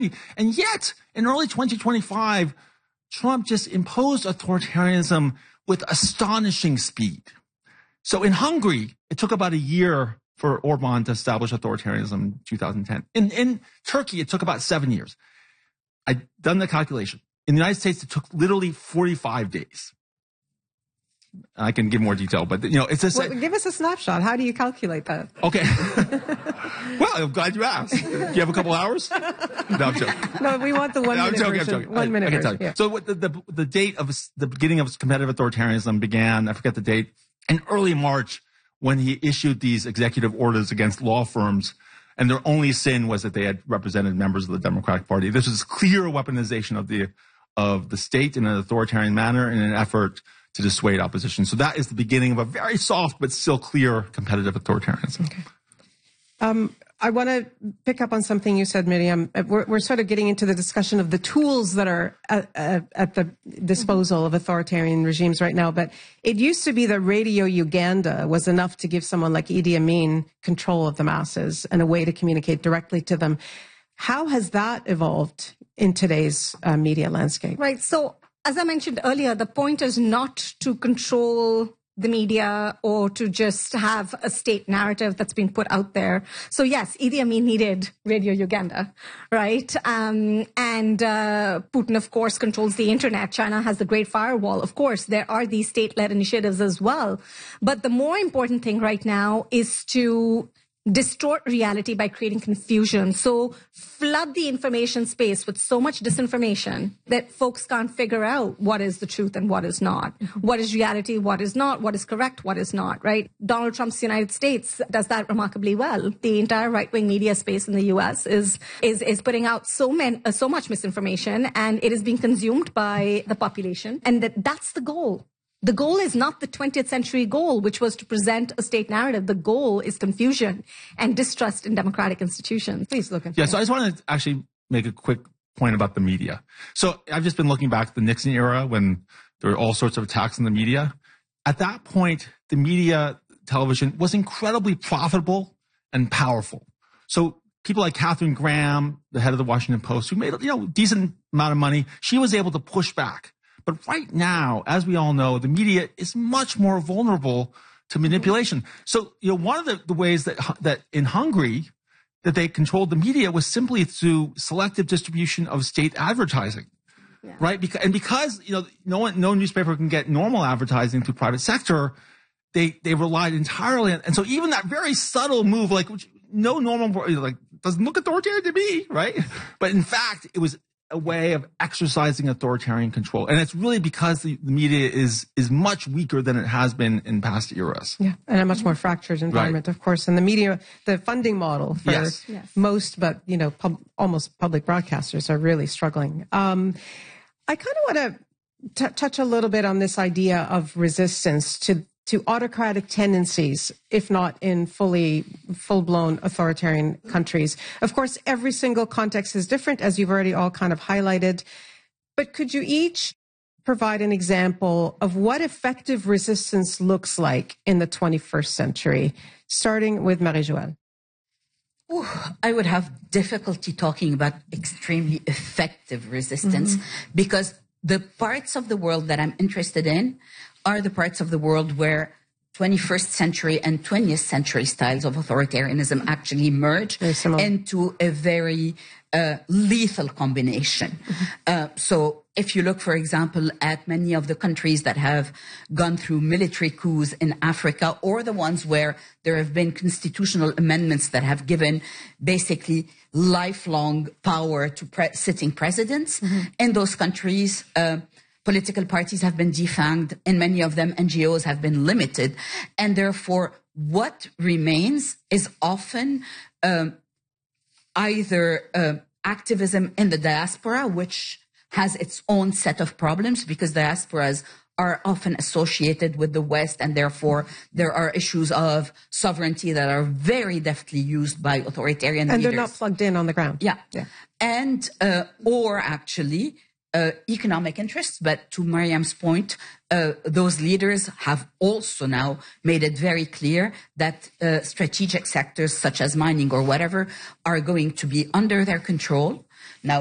And yet, in early 2025, Trump just imposed authoritarianism with astonishing speed. So in Hungary, it took about a year for Orban to establish authoritarianism in 2010. In Turkey, it took about 7 years. I've done the calculation. In the United States, it took literally 45 days. I can give more detail, but it's just. Well, give us a snapshot. How do you calculate that? Okay. Well, I'm glad you asked. Do you have a couple hours? No, I'm joking. No, we want the 1 minute version. I'm joking. 1 minute version. Yeah. So the date of the beginning of competitive authoritarianism began, I forget the date, in early March when he issued these executive orders against law firms, and their only sin was that they had represented members of the Democratic Party. This was clear weaponization of the state in an authoritarian manner in an effort to dissuade opposition. So that is the beginning of a very soft but still clear competitive authoritarianism. Okay. I want to pick up on something you said, Miriam. We're sort of getting into the discussion of the tools that are at the disposal of authoritarian regimes right now. But it used to be that Radio Uganda was enough to give someone like Idi Amin control of the masses and a way to communicate directly to them. How has that evolved in today's media landscape? Right. So, as I mentioned earlier, the point is not to control the media or to just have a state narrative that's been put out there. So yes, Idi Amin needed Radio Uganda, right? And Putin, of course, controls the internet. China has the Great Firewall. Of course, there are these state-led initiatives as well. But the more important thing right now is to distort reality by creating confusion. So flood the information space with so much disinformation that folks can't figure out what is the truth and what is not. What is reality, what is not, what is correct, what is not, right? Donald Trump's United States does that remarkably well. The entire right-wing media space in the US is putting out so much misinformation, and it is being consumed by the population. And that's the goal. The goal is not the 20th century goal, which was to present a state narrative. The goal is confusion and distrust in democratic institutions. Please look at that. Yeah, so I just want to actually make a quick point about the media. So I've just been looking back to the Nixon era when there were all sorts of attacks on the media. At that point, the media, television, was incredibly profitable and powerful. So people like Katharine Graham, the head of the Washington Post, who made a decent amount of money, she was able to push back. But right now, as we all know, the media is much more vulnerable to manipulation. So, one of the ways that in Hungary that they controlled the media was simply through selective distribution of state advertising, right? Because no newspaper can get normal advertising through private sector, they relied entirely on, and so even that very subtle move, which no normal, doesn't look authoritarian to me, right? But in fact, it was a way of exercising authoritarian control. And it's really because the media is much weaker than it has been in past eras. Yeah, and a much more fractured environment, right. Of course. And the media, the funding model for most, but, almost public broadcasters are really struggling. I kind of want to touch a little bit on this idea of resistance to autocratic tendencies, if not in full-blown authoritarian countries. Of course, every single context is different, as you've already all kind of highlighted. But could you each provide an example of what effective resistance looks like in the 21st century, starting with Marie-Joëlle? I would have difficulty talking about extremely effective resistance because the parts of the world that I'm interested in are the parts of the world where 21st century and 20th century styles of authoritarianism actually merge into a very lethal combination. So if you look, for example, at many of the countries that have gone through military coups in Africa, or the ones where there have been constitutional amendments that have given basically lifelong power to sitting presidents, in those countries, political parties have been defanged. In many of them, NGOs have been limited. And therefore, what remains is often either activism in the diaspora, which has its own set of problems because diasporas are often associated with the West, and therefore there are issues of sovereignty that are very deftly used by authoritarian leaders. And they're not plugged in on the ground. Yeah. And, or actually, economic interests, but to Mariam's point, those leaders have also now made it very clear that strategic sectors such as mining or whatever are going to be under their control. Now,